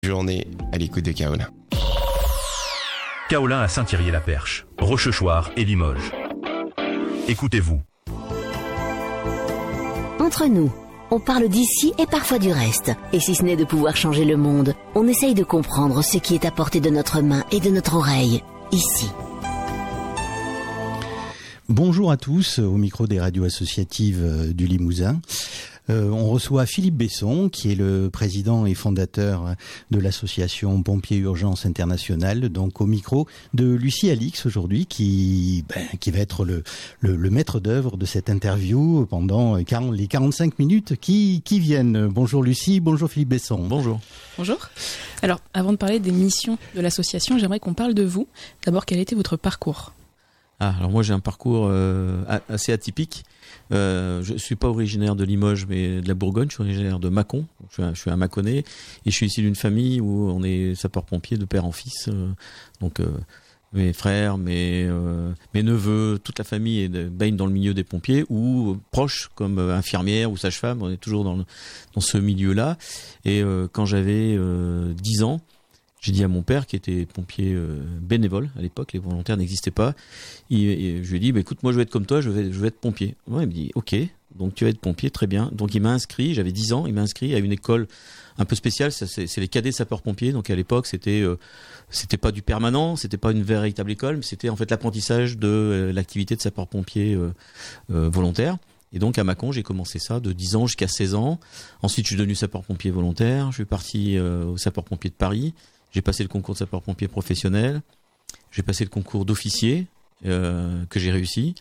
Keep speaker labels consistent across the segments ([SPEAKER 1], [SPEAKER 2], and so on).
[SPEAKER 1] Journée à l'écoute de Kaolin.
[SPEAKER 2] Kaolin à Saint-Thierry-la-Perche, Rochechouart et Limoges. Écoutez-vous.
[SPEAKER 3] Entre nous, on parle d'ici et parfois du reste. Et si ce n'est de pouvoir changer le monde, on essaye de comprendre ce qui est à portée de notre main et de notre oreille, ici.
[SPEAKER 4] Bonjour à tous, au micro des radios associatives du Limousin. On reçoit Philippe Besson, qui est le président et fondateur de l'association Pompiers Urgence Internationale, donc au micro de Lucie Alix aujourd'hui, qui va être le maître d'œuvre de cette interview pendant les 45 minutes qui viennent. Bonjour Lucie, bonjour Philippe Besson.
[SPEAKER 5] Bonjour.
[SPEAKER 6] Bonjour. Alors, avant de parler des missions de l'association, j'aimerais qu'on parle de vous. D'abord, quel était votre parcours ?
[SPEAKER 5] Alors moi j'ai un parcours assez atypique. Je suis pas originaire de Limoges mais de la Bourgogne, je suis originaire de Mâcon. Je suis un Mâconnais et je suis issu d'une famille où on est sapeurs-pompiers de père en fils. Donc mes frères, mes neveux, toute la famille baigne dans le milieu des pompiers ou proches comme infirmière ou sage-femme. On est toujours dans ce milieu-là. Et quand j'avais 10 ans, j'ai dit à mon père, qui était pompier bénévole à l'époque, les volontaires n'existaient pas. Je lui ai dit, écoute, moi je vais être comme toi, je vais être pompier. Ouais, il me dit, ok, donc tu vas être pompier, très bien. Donc il m'a inscrit, j'avais 10 ans, il m'a inscrit à une école un peu spéciale, c'est les cadets sapeurs-pompiers. Donc à l'époque, c'était pas du permanent, c'était pas une véritable école, mais c'était en fait l'apprentissage de l'activité de sapeur-pompier volontaire. Et donc à Mâcon, j'ai commencé ça de 10 ans jusqu'à 16 ans. Ensuite, je suis devenu sapeur-pompier volontaire. Je suis parti au sapeur-pompier de Paris. J'ai passé le concours de sapeur-pompier professionnel. J'ai passé le concours d'officier que j'ai réussi.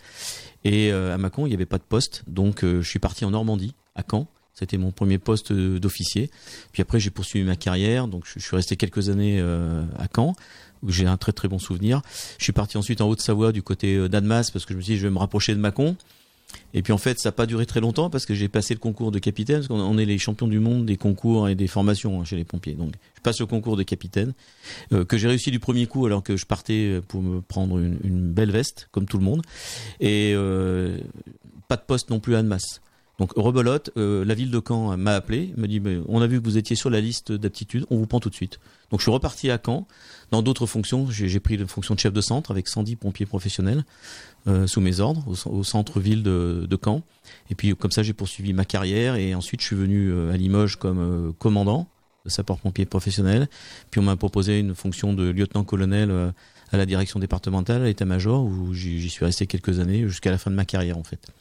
[SPEAKER 5] Et à Mâcon, il n'y avait pas de poste. Donc je suis parti en Normandie, à Caen. C'était mon premier poste d'officier. Puis après, j'ai poursuivi ma carrière. Donc je suis resté quelques années à Caen, où j'ai un très très bon souvenir. Je suis parti ensuite en Haute-Savoie, du côté d'Annemasse, parce que je me suis dit, je vais me rapprocher de Mâcon. Et puis en fait, ça n'a pas duré très longtemps parce que j'ai passé le concours de capitaine, parce qu'on est les champions du monde des concours et des formations chez les pompiers. Donc je passe le concours de capitaine, que j'ai réussi du premier coup alors que je partais pour me prendre une belle veste, comme tout le monde. Et pas de poste non plus à Annemasse. Donc rebelote, la ville de Caen m'a appelé, me dit on a vu que vous étiez sur la liste d'aptitude, on vous prend tout de suite. Donc je suis reparti à Caen dans d'autres fonctions. J'ai pris la fonction de chef de centre avec 110 pompiers professionnels sous mes ordres au centre-ville de Caen. Et puis comme ça j'ai poursuivi ma carrière et ensuite je suis venu à Limoges comme commandant de sapeurs-pompiers professionnels. Puis on m'a proposé une fonction de lieutenant-colonel à la direction départementale, à l'état-major, où j'y suis resté quelques années jusqu'à la fin de ma carrière en fait.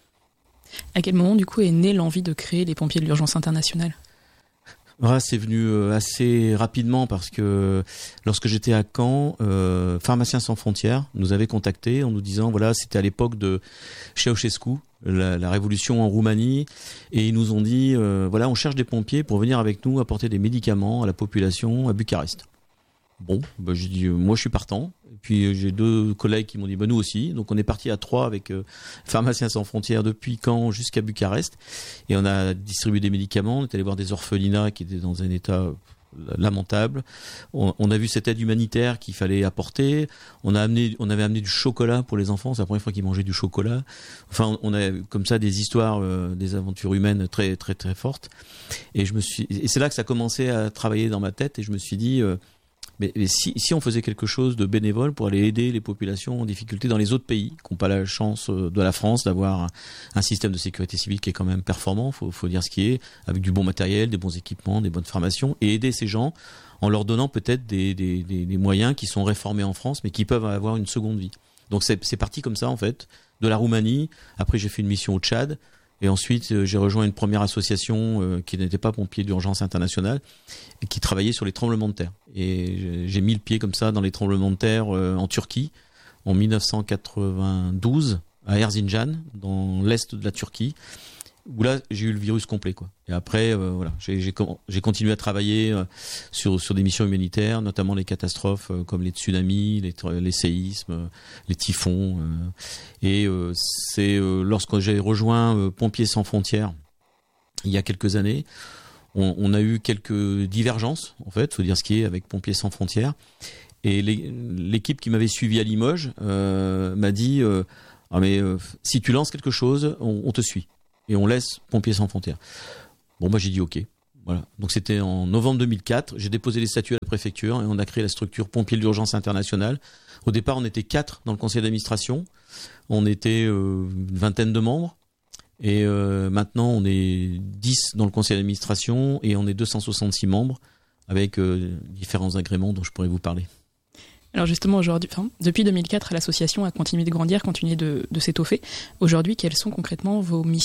[SPEAKER 6] À quel moment, du coup, est née l'envie de créer les pompiers de l'urgence internationale ?
[SPEAKER 5] C'est venu assez rapidement parce que lorsque j'étais à Caen, Pharmaciens sans frontières nous avait contactés en nous disant, voilà, c'était à l'époque de Ceausescu, la révolution en Roumanie, et ils nous ont dit, voilà, on cherche des pompiers pour venir avec nous apporter des médicaments à la population à Bucarest. Bon, j'ai dit, moi je suis partant. Et puis j'ai 2 collègues qui m'ont dit, nous aussi. Donc on est parti à 3 avec Pharmaciens sans frontières depuis Caen jusqu'à Bucarest. Et on a distribué des médicaments. On est allé voir des orphelinats qui étaient dans un état lamentable. On a vu cette aide humanitaire qu'il fallait apporter. On avait amené du chocolat pour les enfants. C'est la première fois qu'ils mangeaient du chocolat. Enfin, on a comme ça des histoires, des aventures humaines très très très fortes. Et c'est là que ça a commencé à travailler dans ma tête. Et je me suis dit, mais si on faisait quelque chose de bénévole pour aller aider les populations en difficulté dans les autres pays, qui n'ont pas la chance de la France d'avoir un système de sécurité civile qui est quand même performant, faut dire ce qui est, avec du bon matériel, des bons équipements, des bonnes formations, et aider ces gens en leur donnant peut-être des moyens qui sont réformés en France, mais qui peuvent avoir une seconde vie. Donc c'est parti comme ça en fait, de la Roumanie. Après j'ai fait une mission au Tchad. Et ensuite, j'ai rejoint une première association qui n'était pas Pompiers d'urgence internationale et qui travaillait sur les tremblements de terre. Et j'ai mis le pied comme ça dans les tremblements de terre en Turquie en 1992 à Erzincan, dans l'est de la Turquie, où là j'ai eu le virus complet quoi. Et après voilà, j'ai continué à travailler sur des missions humanitaires, notamment les catastrophes comme les tsunamis, les séismes, les typhons. Et c'est lorsque j'ai rejoint Pompiers sans frontières il y a quelques années, on a eu quelques divergences en fait, faut dire ce qui est, avec Pompiers sans frontières. Et l'équipe qui m'avait suivi à Limoges m'a dit si tu lances quelque chose, on te suit. Et on laisse Pompiers sans frontières. Bon, j'ai dit ok. Voilà. Donc c'était en novembre 2004. J'ai déposé les statuts à la préfecture et on a créé la structure Pompiers d'urgence internationale. Au départ, on était 4 dans le conseil d'administration. On était une vingtaine de membres. Et maintenant, on est 10 dans le conseil d'administration et on est 266 membres avec différents agréments dont je pourrais vous parler.
[SPEAKER 6] Alors justement, aujourd'hui, depuis 2004, l'association a continué de grandir, continué de s'étoffer. Aujourd'hui, quelles sont concrètement vos missions ?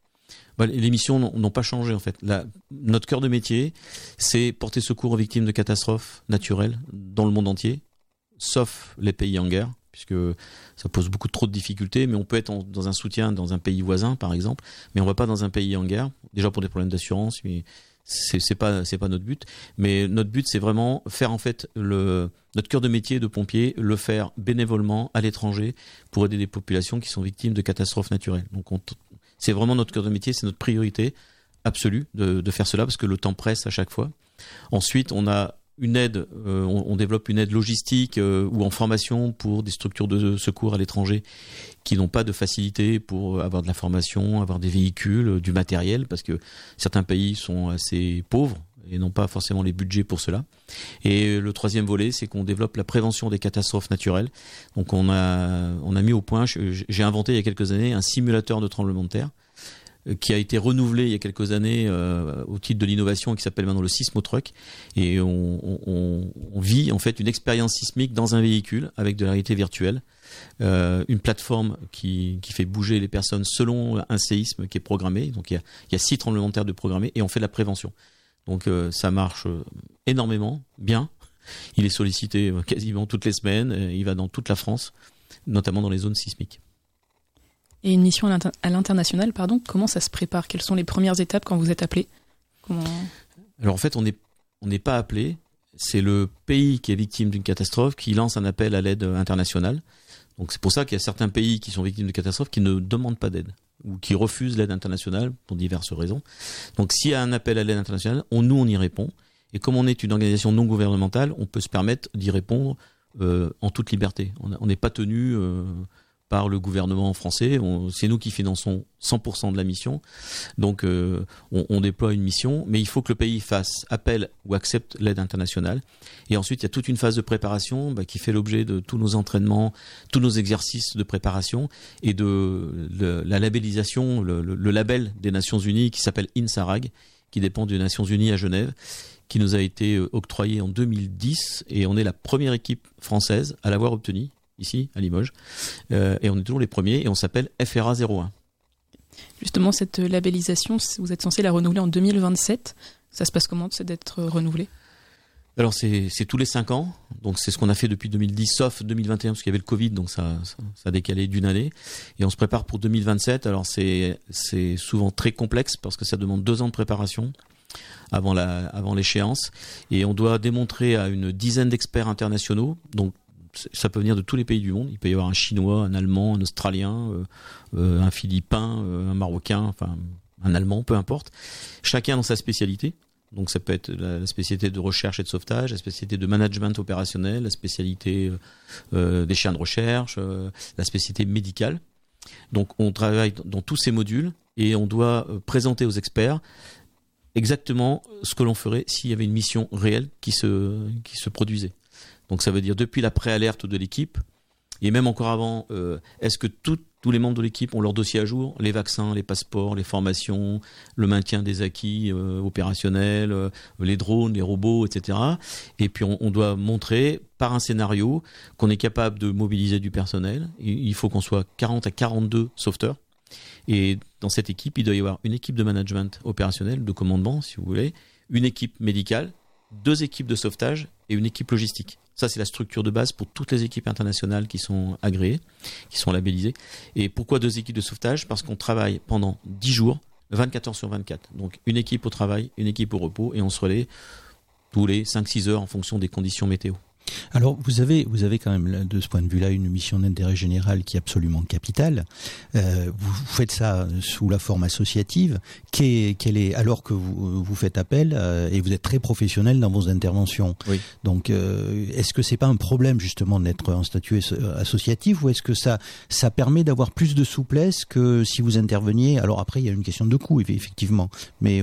[SPEAKER 5] Les missions n'ont pas changé en fait. Notre cœur de métier, c'est porter secours aux victimes de catastrophes naturelles dans le monde entier, sauf les pays en guerre, puisque ça pose beaucoup trop de difficultés, mais on peut être dans un soutien dans un pays voisin par exemple, mais on ne va pas dans un pays en guerre, déjà pour des problèmes d'assurance, mais c'est pas notre but. Mais notre but, c'est vraiment faire en fait notre cœur de métier de pompier, le faire bénévolement à l'étranger pour aider des populations qui sont victimes de catastrophes naturelles. Donc c'est vraiment notre cœur de métier, c'est notre priorité absolue de faire cela parce que le temps presse à chaque fois. Ensuite, on a une aide, on développe une aide logistique ou en formation pour des structures de secours à l'étranger qui n'ont pas de facilité pour avoir de la formation, avoir des véhicules, du matériel, parce que certains pays sont assez pauvres et n'ont pas forcément les budgets pour cela. Et le troisième volet, c'est qu'on développe la prévention des catastrophes naturelles. Donc on a mis au point, j'ai inventé il y a quelques années un simulateur de tremblement de terre qui a été renouvelé il y a quelques années au titre de l'innovation qui s'appelle maintenant le Sismotruck. Et on vit en fait une expérience sismique dans un véhicule avec de la réalité virtuelle. Une plateforme qui fait bouger les personnes selon un séisme qui est programmé. Donc il y a 6 tremblements de terre de programmés et on fait de la prévention. Donc ça marche énormément, bien. Il est sollicité quasiment toutes les semaines. Il va dans toute la France, notamment dans les zones sismiques.
[SPEAKER 6] Et une mission à l'international, comment ça se prépare ? Quelles sont les premières étapes quand vous êtes appelé ?
[SPEAKER 5] Alors en fait, on n'est pas appelé. C'est le pays qui est victime d'une catastrophe qui lance un appel à l'aide internationale. Donc c'est pour ça qu'il y a certains pays qui sont victimes de catastrophes qui ne demandent pas d'aide ou qui refusent l'aide internationale pour diverses raisons. Donc s'il y a un appel à l'aide internationale, on y répond. Et comme on est une organisation non gouvernementale, on peut se permettre d'y répondre en toute liberté. On n'est pas tenu par le gouvernement français. C'est nous qui finançons 100% de la mission. Donc on déploie une mission, mais il faut que le pays fasse appel ou accepte l'aide internationale. Et ensuite, il y a toute une phase de préparation qui fait l'objet de tous nos entraînements, tous nos exercices de préparation et de la labellisation, le label des Nations Unies qui s'appelle INSARAG, qui dépend des Nations Unies à Genève, qui nous a été octroyé en 2010. Et on est la première équipe française à l'avoir obtenu ici à Limoges, et on est toujours les premiers et on s'appelle FRA 01.
[SPEAKER 6] Justement, cette labellisation, vous êtes censé la renouveler en 2027. Ça se passe comment d'être renouvelé ?
[SPEAKER 5] Alors c'est tous les 5 ans, donc c'est ce qu'on a fait depuis 2010, sauf 2021 parce qu'il y avait le Covid, donc ça a décalé d'une année, et on se prépare pour 2027. Alors c'est souvent très complexe parce que ça demande 2 ans de préparation avant l'échéance, et on doit démontrer à une dizaine d'experts internationaux, donc ça peut venir de tous les pays du monde. Il peut y avoir un Chinois, un Allemand, un Australien, un Philippin, un Marocain, enfin un Allemand, peu importe. Chacun dans sa spécialité. Donc ça peut être la spécialité de recherche et de sauvetage, la spécialité de management opérationnel, la spécialité des chiens de recherche, la spécialité médicale. Donc on travaille dans tous ces modules et on doit présenter aux experts exactement ce que l'on ferait s'il y avait une mission réelle qui se produisait. Donc ça veut dire depuis la préalerte de l'équipe, et même encore avant, est-ce que tous les membres de l'équipe ont leur dossier à jour, les vaccins, les passeports, les formations, le maintien des acquis opérationnels, les drones, les robots, etc. Et puis on doit montrer par un scénario qu'on est capable de mobiliser du personnel. Il faut qu'on soit 40 à 42 sauveteurs. Et dans cette équipe, il doit y avoir une équipe de management opérationnel, de commandement si vous voulez, une équipe médicale, 2 équipes de sauvetage et une équipe logistique. Ça, c'est la structure de base pour toutes les équipes internationales qui sont agréées, qui sont labellisées. Et pourquoi 2 équipes de sauvetage ? Parce qu'on travaille pendant 10 jours, 24 heures sur 24. Donc une équipe au travail, une équipe au repos, et on se relaie tous les 5-6 heures en fonction des conditions météo.
[SPEAKER 4] Alors vous avez quand même de ce point de vue-là une mission d'intérêt général qui est absolument capitale. Vous faites ça sous la forme associative. Alors que vous faites appel et vous êtes très professionnel dans vos interventions. Oui. Donc est-ce que c'est pas un problème justement d'être en statut associatif, ou est-ce que ça permet d'avoir plus de souplesse que si vous interveniez? Alors après il y a une question de coût effectivement, mais voilà.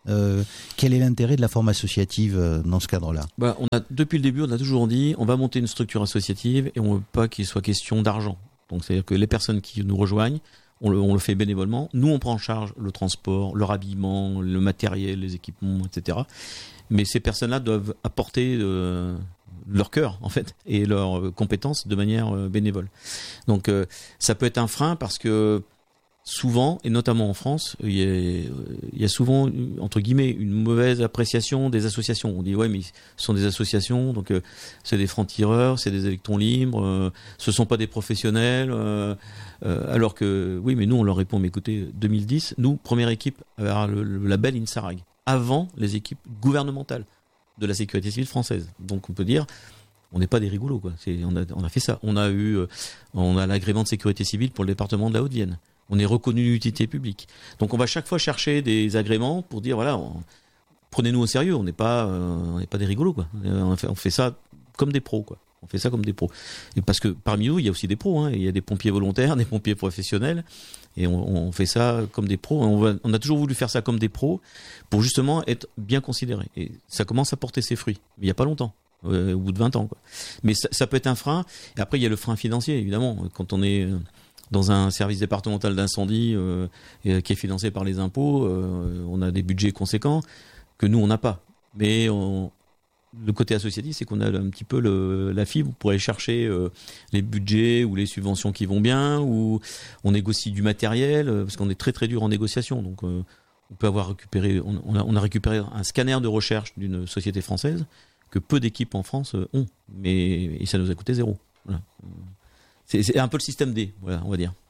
[SPEAKER 4] Quel est l'intérêt de la forme associative dans ce cadre-là ?
[SPEAKER 5] Depuis le début, on a toujours dit on va monter une structure associative et on ne veut pas qu'il soit question d'argent. Donc c'est-à-dire que les personnes qui nous rejoignent, on le fait bénévolement. Nous, on prend en charge le transport, leur habillement, le matériel, les équipements, etc. Mais ces personnes-là doivent apporter leur cœur, en fait, et leurs compétences de manière bénévole. Donc ça peut être un frein parce que souvent, et notamment en France, il y a souvent, entre guillemets, une mauvaise appréciation des associations. On dit, ouais, mais ce sont des associations, donc c'est des francs-tireurs, c'est des électrons libres, ce sont pas des professionnels, alors que, oui, mais nous, on leur répond, mais écoutez, 2010, nous, première équipe à le label INSARAG, avant les équipes gouvernementales de la sécurité civile française. Donc on peut dire, on n'est pas des rigolos, quoi. On a fait ça. On a l'agrément de sécurité civile pour le département de la Haute-Vienne. On est reconnu d'utilité publique. Donc on va chaque fois chercher des agréments pour dire voilà, prenez-nous au sérieux. On n'est pas des rigolos, quoi. On fait ça comme des pros, quoi. On fait ça comme des pros. Et parce que parmi nous, il y a aussi des pros, hein. Il y a des pompiers volontaires, des pompiers professionnels, et on fait ça comme des pros. On a toujours voulu faire ça comme des pros pour justement être bien considérés. Et ça commence à porter ses fruits. Il n'y a pas longtemps. Au bout de 20 ans, quoi. Mais ça peut être un frein. Et après, il y a le frein financier, évidemment. Quand on est dans un service départemental d'incendie qui est financé par les impôts, on a des budgets conséquents que nous, on n'a pas. Mais le côté associatif, c'est qu'on a un petit peu la fibre pour aller chercher les budgets ou les subventions qui vont bien, ou on négocie du matériel, parce qu'on est très très dur en négociation. Donc on peut avoir récupéré, on a récupéré un scanner de recherche d'une société française que peu d'équipes en France ont, et ça nous a coûté 0. Voilà. C'est un peu le système D, voilà, on va dire.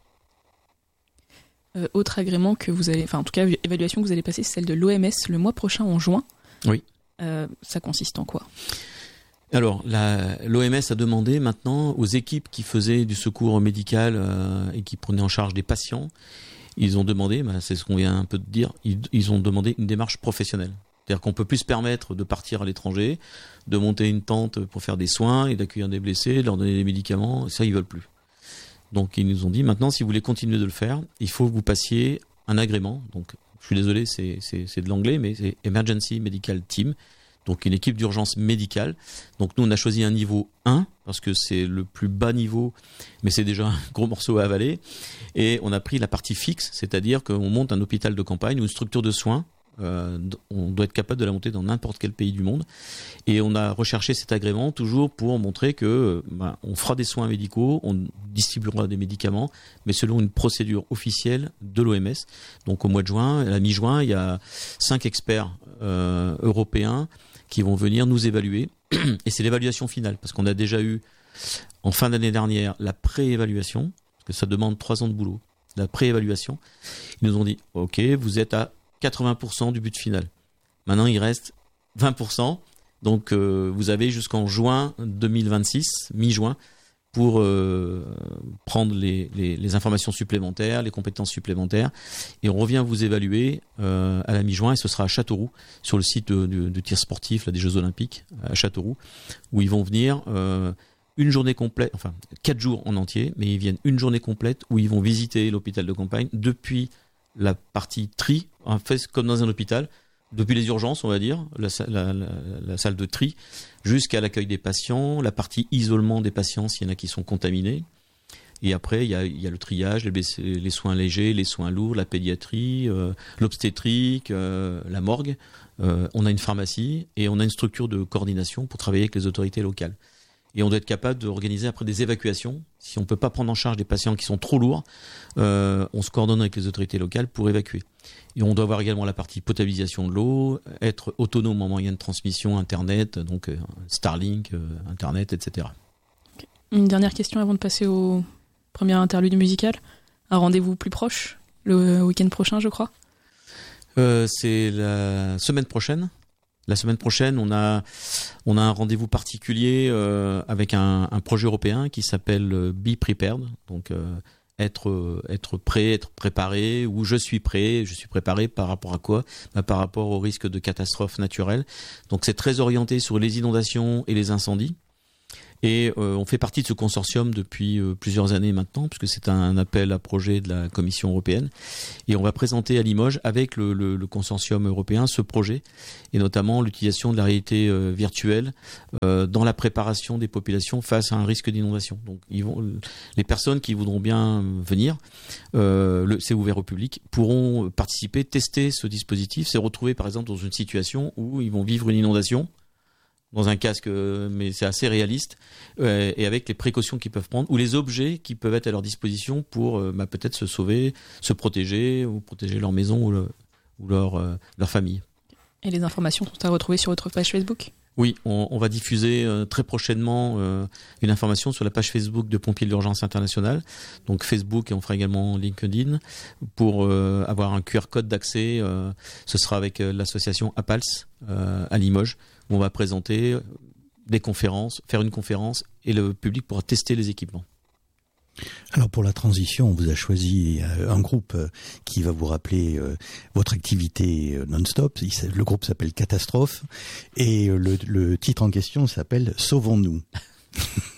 [SPEAKER 6] Autre agrément que vous allez, enfin en tout cas évaluation que vous allez passer, c'est celle de l'OMS le mois prochain en juin.
[SPEAKER 5] Oui.
[SPEAKER 6] Ça consiste en quoi ?
[SPEAKER 5] Alors, l'OMS a demandé maintenant aux équipes qui faisaient du secours médical et qui prenaient en charge des patients, ils ont demandé, c'est ce qu'on vient un peu de dire, ils ont demandé une démarche professionnelle. C'est-à-dire qu'on peut plus se permettre de partir à l'étranger, de monter une tente pour faire des soins et d'accueillir des blessés, de leur donner des médicaments. Ça, ils veulent plus. Donc, ils nous ont dit, maintenant, si vous voulez continuer de le faire, il faut que vous passiez un agrément. Donc, je suis désolé, c'est de l'anglais, mais c'est Emergency Medical Team. Donc, une équipe d'urgence médicale. Donc, nous, on a choisi un niveau 1, parce que c'est le plus bas niveau, mais c'est déjà un gros morceau à avaler. Et on a pris la partie fixe, c'est-à-dire qu'on monte un hôpital de campagne ou une structure de soins. On doit être capable de la monter dans n'importe quel pays du monde, et on a recherché cet agrément toujours pour montrer que on fera des soins médicaux, on distribuera des médicaments, mais selon une procédure officielle de l'OMS. Donc au mois de juin, à la mi-juin, il y a 5 experts européens qui vont venir nous évaluer, et c'est l'évaluation finale, parce qu'on a déjà eu en fin d'année dernière la pré-évaluation, parce que ça demande 3 ans de boulot, la pré-évaluation. Ils nous ont dit ok, vous êtes à 80% du but final. Maintenant, il reste 20%. Donc, vous avez jusqu'en juin 2026, mi-juin, pour prendre les informations supplémentaires, les compétences supplémentaires. Et on revient vous évaluer à la mi-juin, et ce sera à Châteauroux, sur le site du tir sportif des Jeux Olympiques, à Châteauroux, où ils vont venir une journée complète, enfin 4 jours en entier, mais ils viennent une journée complète où ils vont visiter l'hôpital de campagne depuis la partie tri, en fait comme dans un hôpital, depuis les urgences, on va dire, la salle de tri, jusqu'à l'accueil des patients, la partie isolement des patients s'il y en a qui sont contaminés. Et après, il y a le triage, les soins légers, les soins lourds, la pédiatrie, l'obstétrique, la morgue. On a une pharmacie et on a une structure de coordination pour travailler avec les autorités locales. Et on doit être capable d'organiser après des évacuations. Si on ne peut pas prendre en charge des patients qui sont trop lourds, on se coordonne avec les autorités locales pour évacuer. Et on doit avoir également la partie potabilisation de l'eau, être autonome en moyen de transmission, Internet, donc Starlink, Internet, etc.
[SPEAKER 6] Une dernière question avant de passer au premier interlude musical. Un rendez-vous plus proche, le week-end prochain, je crois.
[SPEAKER 5] C'est la semaine prochaine. La semaine prochaine, on a un rendez-vous particulier avec un projet européen qui s'appelle Be Prepared. Donc être prêt, être préparé, ou je suis préparé par rapport à quoi ? Par rapport au risque de catastrophe naturelle. Donc c'est très orienté sur les inondations et les incendies. Et on fait partie de ce consortium depuis plusieurs années maintenant, puisque c'est un appel à projet de la Commission européenne. Et on va présenter à Limoges, avec le consortium européen, ce projet, et notamment l'utilisation de la réalité virtuelle dans la préparation des populations face à un risque d'inondation. Donc les personnes qui voudront bien venir, c'est ouvert au public, pourront participer, tester ce dispositif, se retrouver par exemple dans une situation où ils vont vivre une inondation, dans un casque, mais c'est assez réaliste, et avec les précautions qu'ils peuvent prendre, ou les objets qui peuvent être à leur disposition pour peut-être se sauver, se protéger, ou protéger leur maison ou leur famille. Et
[SPEAKER 6] les informations sont à retrouver sur votre page Facebook ?
[SPEAKER 5] Oui, on va diffuser très prochainement une information sur la page Facebook de Pompiers de l'Urgence Internationale, donc Facebook, et on fera également LinkedIn, pour avoir un QR code d'accès. Ce sera avec l'association APALS à Limoges, où on va présenter des conférences, faire une conférence, et le public pourra tester les équipements.
[SPEAKER 4] Alors pour la transition, on vous a choisi un groupe qui va vous rappeler votre activité non-stop. Le groupe s'appelle Catastrophe et le titre en question s'appelle Sauvons-nous.